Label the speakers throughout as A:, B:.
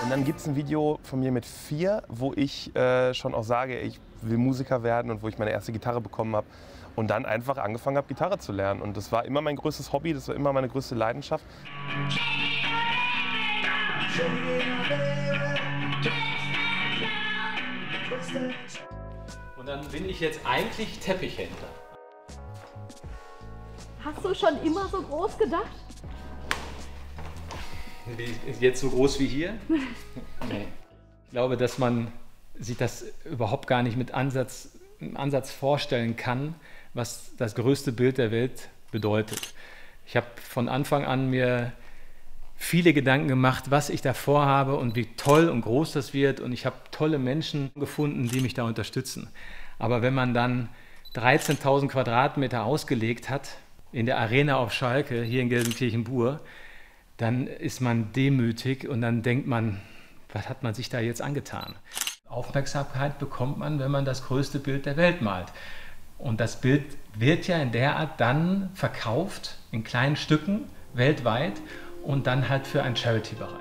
A: Und dann gibt es ein Video von mir mit 4, wo ich schon auch sage, ich will Musiker werden und wo ich meine erste Gitarre bekommen habe. Und dann einfach angefangen habe, Gitarre zu lernen. Und das war immer mein größtes Hobby, das war immer meine größte Leidenschaft.
B: Und dann bin ich jetzt eigentlich Teppichhändler.
C: Hast du schon immer so groß gedacht?
B: Jetzt so groß wie hier? Nee. Ich glaube, dass man sich das überhaupt gar nicht mit Ansatz vorstellen kann, was das größte Bild der Welt bedeutet. Ich habe von Anfang an mir viele Gedanken gemacht, was ich da vorhabe und wie toll und groß das wird. Und ich habe tolle Menschen gefunden, die mich da unterstützen. Aber wenn man dann 13.000 Quadratmeter ausgelegt hat in der Arena auf Schalke, hier in Gelsenkirchen-Bur, dann ist man demütig und dann denkt man, was hat man sich da jetzt angetan? Aufmerksamkeit bekommt man, wenn man das größte Bild der Welt malt. Und das Bild wird ja in der Art dann verkauft, in kleinen Stücken, weltweit und dann halt für einen Charity-Bereich.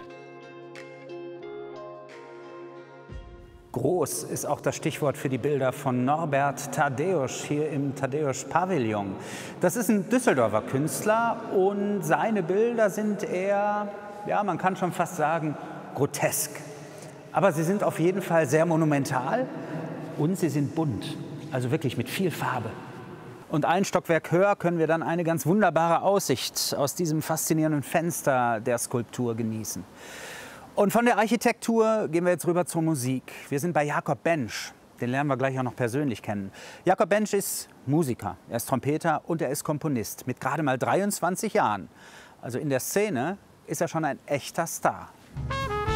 D: Groß ist auch das Stichwort für die Bilder von Norbert Tadeusz hier im Tadeusz-Pavillon. Das ist ein Düsseldorfer Künstler und seine Bilder sind eher, ja, man kann schon fast sagen, grotesk. Aber sie sind auf jeden Fall sehr monumental und sie sind bunt, also wirklich mit viel Farbe. Und ein Stockwerk höher können wir dann eine ganz wunderbare Aussicht aus diesem faszinierenden Fenster der Skulptur genießen. Und von der Architektur gehen wir jetzt rüber zur Musik. Wir sind bei Jakob Bensch. Den lernen wir gleich auch noch persönlich kennen. Jakob Bensch ist Musiker, er ist Trompeter und er ist Komponist mit gerade mal 23 Jahren. Also in der Szene ist er schon ein echter Star.